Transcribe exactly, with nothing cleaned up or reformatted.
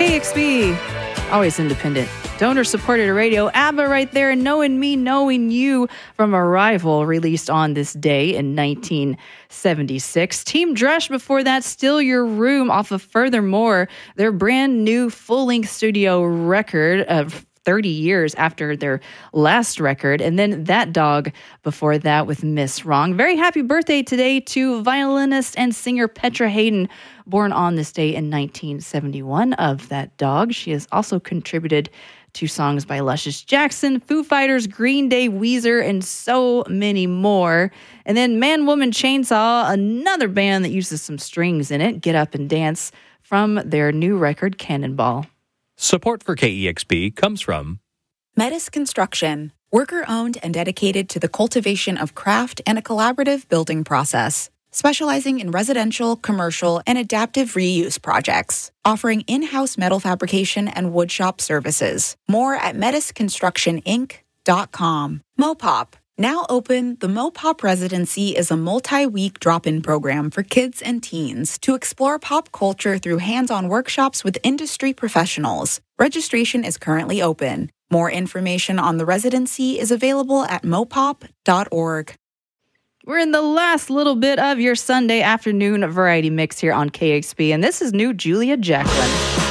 K X B, always independent. Donor-supported radio, ABBA right there, and Knowing Me, Knowing You from Arrival, released on this day in nineteen seventy-six. Team Drush before that, Still Your Room off of Furthermore, their brand new full-length studio record of thirty years after their last record. And then That Dog before that with Miss Wrong. Very happy birthday today to violinist and singer Petra Haden, born on this day in nineteen seventy-one of That Dog. She has also contributed to songs by Luscious Jackson, Foo Fighters, Green Day, Weezer, and so many more. And then Man, Woman, Chainsaw, another band that uses some strings in it, Get Up and Dance, from their new record, Cannonball. Support for K E X P comes from Metis Construction, worker-owned and dedicated to the cultivation of craft and a collaborative building process, specializing in residential, commercial, and adaptive reuse projects, offering in-house metal fabrication and woodshop services. More at metis construction inc dot com. Mopop. Now open, the Mopop Residency is a multi-week drop-in program for kids and teens to explore pop culture through hands-on workshops with industry professionals. Registration is currently open. More information on the residency is available at mopop dot org. We're in the last little bit of your Sunday afternoon variety mix here on K X P, and this is new Julia Jacqueline.